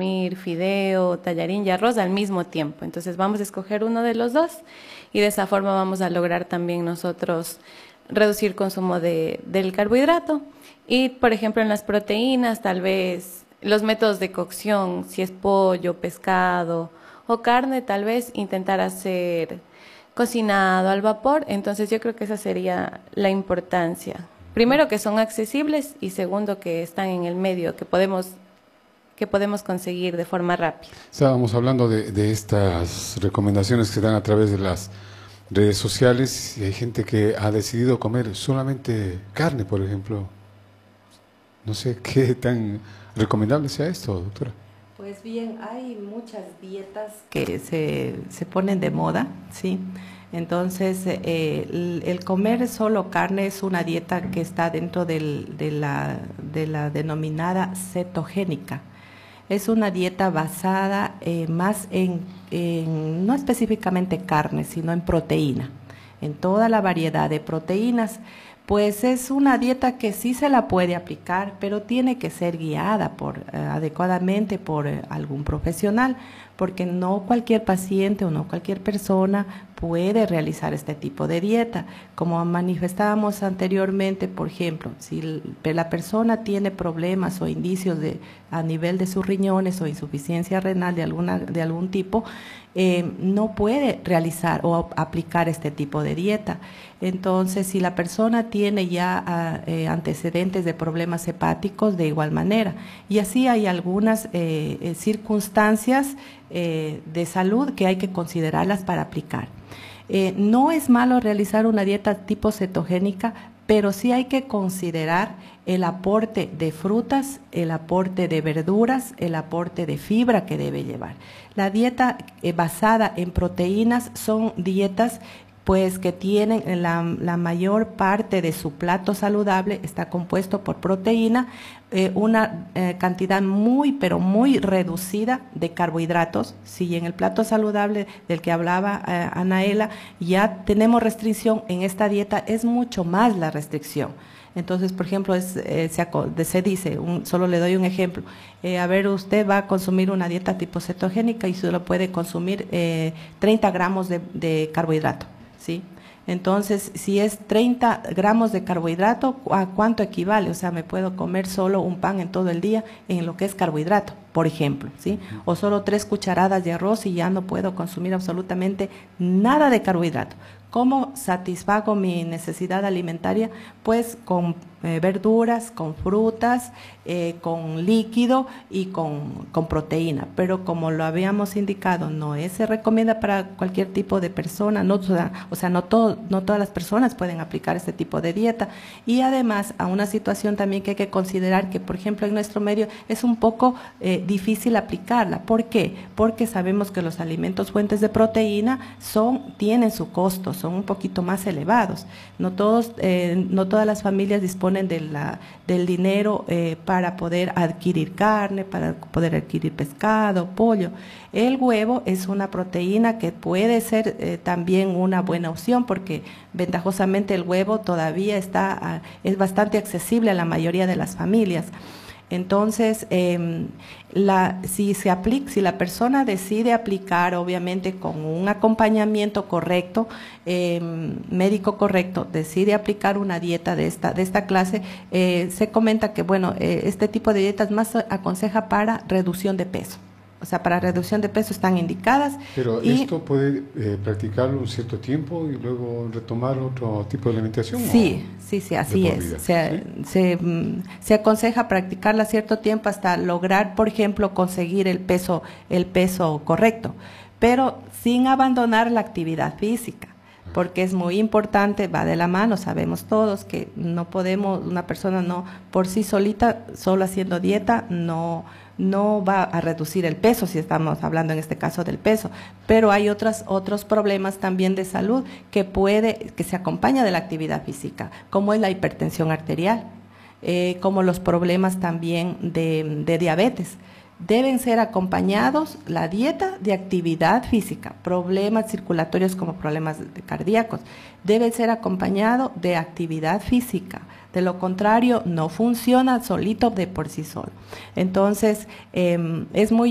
consumir fideo, tallarín y arroz al mismo tiempo. Entonces vamos a escoger uno de los dos y de esa forma vamos a lograr también nosotros reducir consumo del carbohidrato. Y por ejemplo en las proteínas, tal vez los métodos de cocción, si es pollo, pescado o carne, tal vez intentar hacer cocinado al vapor. Entonces yo creo que esa sería la importancia. Primero, que son accesibles, y segundo, que están en el medio, que podemos conseguir de forma rápida. Estábamos hablando de estas recomendaciones que se dan a través de las redes sociales, y hay gente que ha decidido comer solamente carne, por ejemplo. No sé qué tan recomendable sea esto, doctora. Pues bien, hay muchas dietas que se ponen de moda, ¿sí? Entonces, el comer solo carne es una dieta que está dentro de la denominada cetogénica. Es una dieta basada más no específicamente carne, sino en proteína, en toda la variedad de proteínas. Pues es una dieta que sí se la puede aplicar, pero tiene que ser guiada adecuadamente por algún profesional, porque no cualquier paciente o no cualquier persona puede realizar este tipo de dieta. Como manifestábamos anteriormente, por ejemplo, si la persona tiene problemas o indicios a nivel de sus riñones o insuficiencia renal de algún tipo, no puede realizar o aplicar este tipo de dieta. Entonces, si la persona tiene ya antecedentes de problemas hepáticos, de igual manera. Y así hay algunas circunstancias de salud que hay que considerarlas para aplicar. No es malo realizar una dieta tipo cetogénica, pero sí hay que considerar el aporte de frutas, el aporte de verduras, el aporte de fibra que debe llevar. La dieta basada en proteínas son dietas pues que tienen la mayor parte de su plato saludable está compuesto por proteína, una cantidad muy pero muy reducida de carbohidratos. Si en el plato saludable del que hablaba Anaela ya tenemos restricción, en esta dieta es mucho más la restricción. Entonces, por ejemplo, se dice, solo le doy un ejemplo, a ver, usted va a consumir una dieta tipo cetogénica y solo puede consumir 30 gramos de carbohidrato, ¿sí? Entonces, si es 30 gramos de carbohidrato, ¿a cuánto equivale? O sea, me puedo comer solo un pan en todo el día en lo que es carbohidrato, por ejemplo, ¿sí? O solo 3 cucharadas de arroz y ya no puedo consumir absolutamente nada de carbohidrato. ¿Cómo satisfago mi necesidad alimentaria? Pues con verduras, con frutas, con líquido y con proteína. Pero como lo habíamos indicado, se recomienda para cualquier tipo de persona, no todas las personas pueden aplicar este tipo de dieta. Y además, a una situación también que hay que considerar que, por ejemplo, en nuestro medio es un poco difícil aplicarla. ¿Por qué? Porque sabemos que los alimentos fuentes de proteína tienen su costo, son un poquito más elevados. No todas las familias disponen del dinero para poder adquirir carne, para poder adquirir pescado, pollo. El huevo es una proteína que puede ser también una buena opción, porque ventajosamente el huevo todavía es bastante accesible a la mayoría de las familias. Entonces, si la persona decide aplicar, obviamente con un acompañamiento correcto, médico correcto, decide aplicar una dieta de esta clase, se comenta que, bueno, este tipo de dietas más aconseja para reducción de peso. O sea, para reducción de peso están indicadas. Pero esto puede practicarlo un cierto tiempo y luego retomar otro tipo de alimentación. Sí, así es. Se aconseja practicarla cierto tiempo hasta lograr, por ejemplo, conseguir el peso correcto, pero sin abandonar la actividad física, porque es muy importante, va de la mano. Sabemos todos que no podemos, una persona no por sí solita, solo haciendo dieta, no va a reducir el peso, si estamos hablando en este caso del peso, pero hay otros problemas también de salud que se acompaña de la actividad física, como es la hipertensión arterial, como los problemas también de diabetes. Deben ser acompañados la dieta de actividad física, problemas circulatorios como problemas cardíacos, deben ser acompañado de actividad física. De lo contrario, no funciona solito de por sí solo. Entonces, es muy